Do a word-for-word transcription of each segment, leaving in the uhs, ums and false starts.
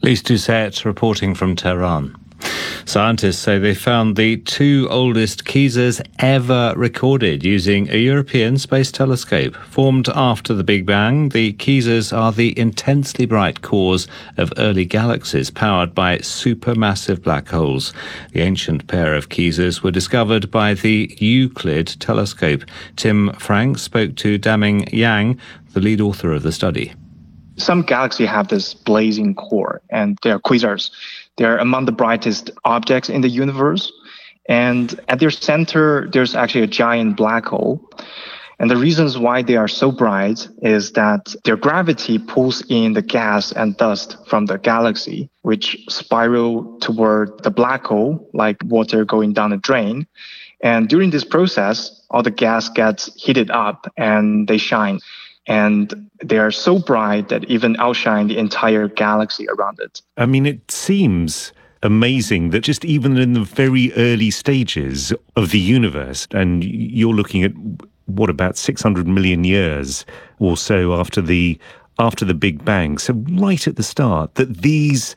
Lise Doucette reporting from Tehran. Scientists say they found the two oldest quasars ever recorded using a European space telescope. Formed after the Big Bang, the quasars are the intensely bright cores of early galaxies powered by supermassive black holes. The ancient pair of quasars were discovered by the Euclid telescope. Tim Frank spoke to Daming Yang, the lead author of the study. Some galaxies have this blazing core, and they are quasars. They're among the brightest objects in the universe. And at their center, there's actually a giant black hole. And the reasons why they are so bright is that their gravity pulls in the gas and dust from the galaxy, which spiral toward the black hole, like water going down a drain. And during this process, all the gas gets heated up and they shine. And they are so bright that even outshine the entire galaxy around it. I mean, it seems amazing that just even in the very early stages of the universe, and you're looking at, what, about six hundred million years or so after the after the Big Bang, so right at the start, that these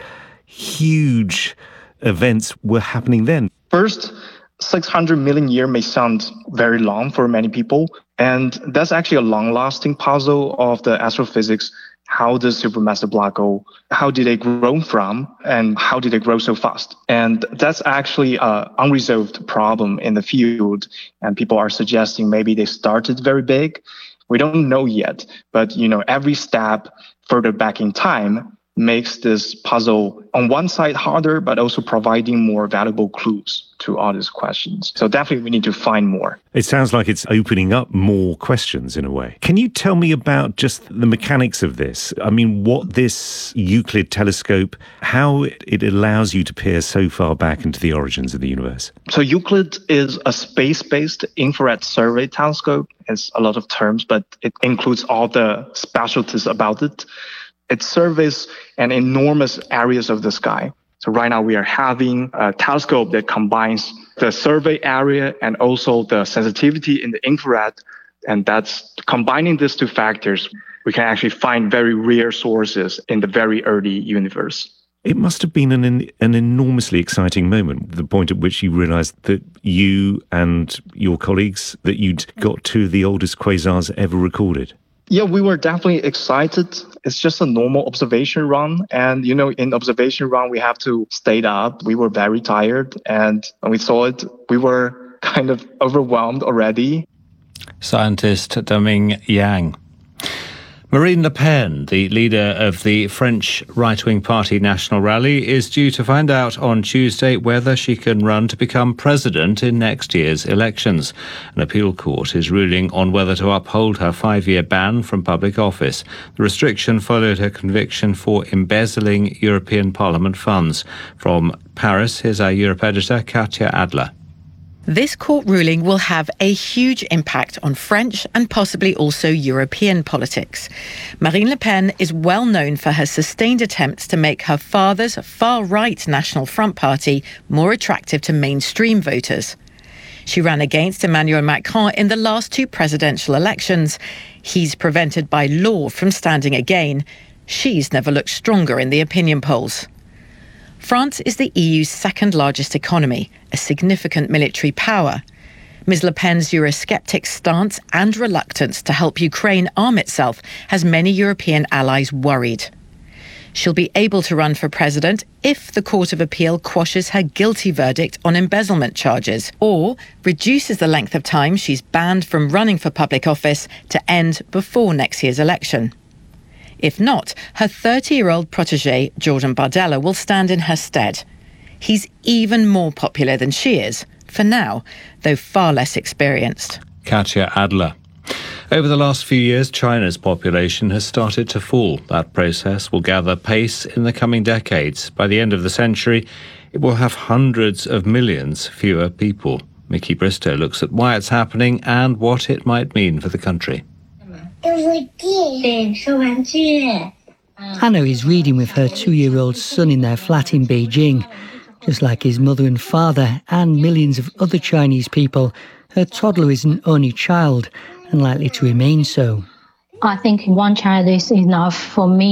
huge events were happening then. First, six hundred million years may sound very long for many people, and that's actually a long-lasting puzzle of the astrophysics. How does supermassive black hole, how did they grow from, and how did they grow so fast? And that's actually an unresolved problem in the field, and people are suggesting maybe they started very big. We don't know yet, but you know, every step further back in time makes this puzzle on one side harder, but also providing more valuable clues to all these questions. So definitely we need to find more. It sounds like it's opening up more questions in a way. Can you tell me about just the mechanics of this? I mean, what this Euclid telescope, how it allows you to peer so far back into the origins of the universe? So Euclid is a space-based infrared survey telescope. It's a lot of terms, but it includes all the specialties about it. It surveys an enormous areas of the sky. So right now we are having a telescope that combines the survey area and also the sensitivity in the infrared. And that's combining these two factors, we can actually find very rare sources in the very early universe. It must have been an an enormously exciting moment, the point at which you realized that you and your colleagues, that you'd got two of the oldest quasars ever recorded. Yeah, we were definitely excited. It's just a normal observation run. And, you know, in observation run, we have to stay up. We were very tired. And when we saw it, we were kind of overwhelmed already. Scientist Daming Yang. Marine Le Pen, the leader of the French right-wing party National Rally, is due to find out on Tuesday whether she can run to become president in next year's elections. An appeal court is ruling on whether to uphold her five-year ban from public office. The restriction followed her conviction for embezzling European Parliament funds. From Paris, here's our Europe editor, Katya Adler. This court ruling will have a huge impact on French and possibly also European politics. Marine Le Pen is well known for her sustained attempts to make her father's far-right National Front party more attractive to mainstream voters. She ran against Emmanuel Macron in the last two presidential elections. He's prevented by law from standing again. She's never looked stronger in the opinion polls. France is the E U's second largest economy, a significant military power. Miz Le Pen's Eurosceptic stance and reluctance to help Ukraine arm itself has many European allies worried. She'll be able to run for president if the Court of Appeal quashes her guilty verdict on embezzlement charges or reduces the length of time she's banned from running for public office to end before next year's election. If not, her thirty-year-old protégé, Jordan Bardella, will stand in her stead. He's even more popular than she is, for now, though far less experienced. Katya Adler. Over the last few years, China's population has started to fall. That process will gather pace in the coming decades. By the end of the century, it will have hundreds of millions fewer people. Mickey Bristow looks at why it's happening and what it might mean for the country. Hanno is reading with her two-year-old son in their flat in Beijing. Just like his mother and father and millions of other Chinese people, her toddler is an only child and likely to remain so. I think one child is enough for me.